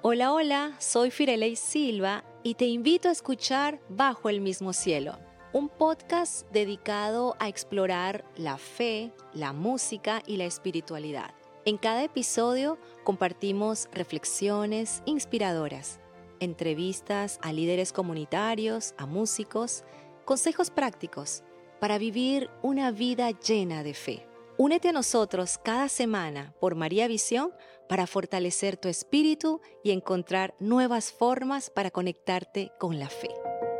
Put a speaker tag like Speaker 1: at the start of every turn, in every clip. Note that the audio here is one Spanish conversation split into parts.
Speaker 1: Hola, hola, soy Firelei Silva y te invito a escuchar Bajo el mismo cielo, un podcast dedicado a explorar la fe, la música y la espiritualidad. En cada episodio compartimos reflexiones inspiradoras, entrevistas a líderes comunitarios, a músicos, consejos prácticos para vivir una vida llena de fe. Únete a nosotros cada semana por María Visión para fortalecer tu espíritu y encontrar nuevas formas para conectarte con la fe.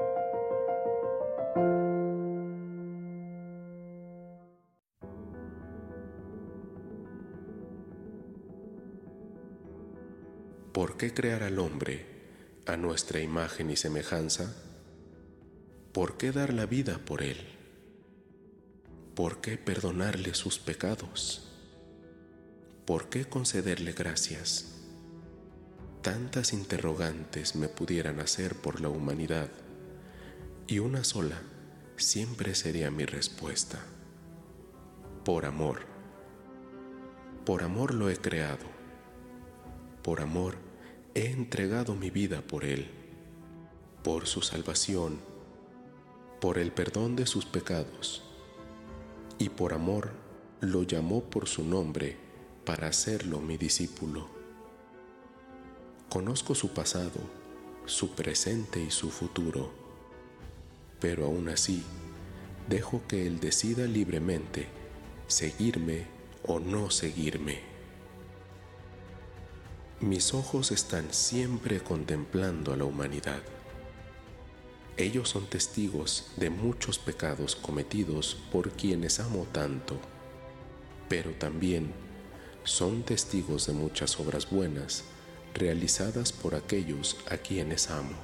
Speaker 2: ¿Por qué crear al hombre a nuestra imagen y semejanza? ¿Por qué dar la vida por él? ¿Por qué perdonarle sus pecados? ¿Por qué concederle gracias? Tantas interrogantes me pudieran hacer por la humanidad, y una sola siempre sería mi respuesta. Por amor. Por amor lo he creado. Por amor he entregado mi vida por él, por su salvación, por el perdón de sus pecados, y por amor lo llamó por su nombre para hacerlo mi discípulo. Conozco su pasado, su presente y su futuro, pero aún así dejo que él decida libremente seguirme o no seguirme. Mis ojos están siempre contemplando a la humanidad. Ellos son testigos de muchos pecados cometidos por quienes amo tanto, pero también son testigos de muchas obras buenas realizadas por aquellos a quienes amo.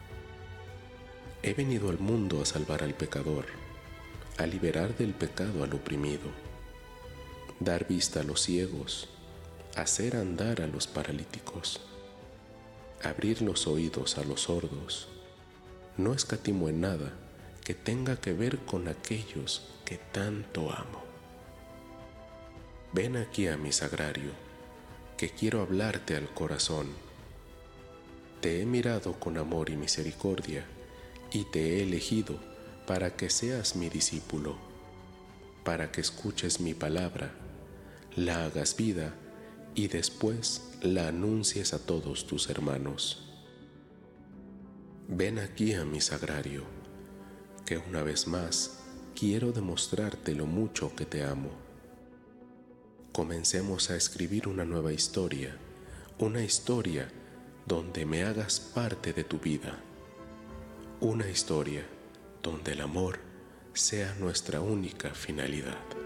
Speaker 2: He venido al mundo a salvar al pecador, a liberar del pecado al oprimido, dar vista a los ciegos, hacer andar a los paralíticos, abrir los oídos a los sordos. No escatimo en nada que tenga que ver con aquellos que tanto amo. Ven aquí a mi sagrario, que quiero hablarte al corazón. Te he mirado con amor y misericordia, y te he elegido para que seas mi discípulo, para que escuches mi palabra, la hagas vida y después la anuncies a todos tus hermanos. Ven aquí a mi sagrario, que una vez más quiero demostrarte lo mucho que te amo. Comencemos a escribir una nueva historia, una historia donde me hagas parte de tu vida, una historia donde el amor sea nuestra única finalidad.